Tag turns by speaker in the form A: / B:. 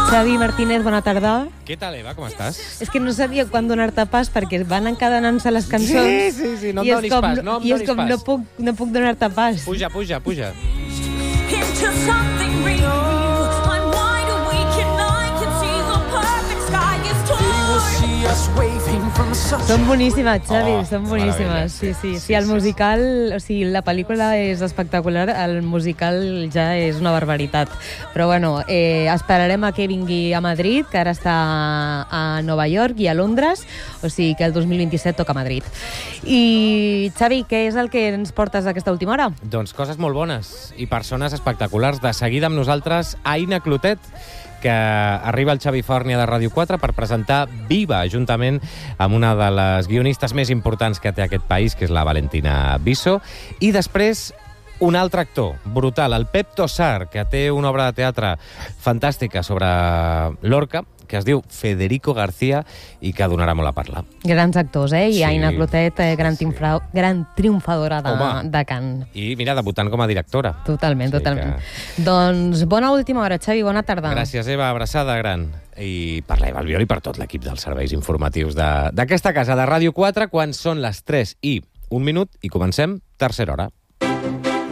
A: Xavi Martínez, bona tarda.
B: Què tal, Eva? Com estàs?
A: És que no sabia quan donar-te pas perquè van encadenant-se les cançons.
B: Sí, no em donis pas, no em
A: I és
B: donis
A: com,
B: pas.
A: no puc donar-te pas.
B: Puja.
C: Into something real. I'm wide awake and I can see the perfect sky is torn.
A: Són boníssimes, Xavi, són
B: meravella.
A: boníssimes. Sí, el musical, o sigui, la pel·lícula és espectacular, el musical ja és una barbaritat. Però bueno, esperarem a que vingui a Madrid, que ara està a Nova York i a Londres, o sigui que el 2027 toca a Madrid. I, Xavi, què és el que ens portes aquesta última hora?
B: Doncs coses molt bones i persones espectaculars. De seguida amb nosaltres, Aina Clotet, que arriba al Xavi Fòrnia de Ràdio 4 per presentar Viva, juntament amb una de les guionistes més importants que té aquest país, que és la Valentina Viso. I després, un altre actor brutal, el Pep Tosar, que té una obra de teatre fantàstica sobre Lorca, que es diu Federico García i que donarà molt a parlar.
A: Grans actors, I
B: Sí,
A: Aina Clotet, gran
B: sí.
A: triomfadora
B: Home.
A: de cant.
B: I mira, debutant com a directora.
A: Totalment.
B: Que...
A: Doncs bona última hora, Xavi, bona tarda.
B: Gràcies, Eva, abraçada gran. I per l'Eva Albiol i per tot l'equip dels serveis informatius d'aquesta casa de Ràdio 4, quan són les 3:01 i comencem tercera hora.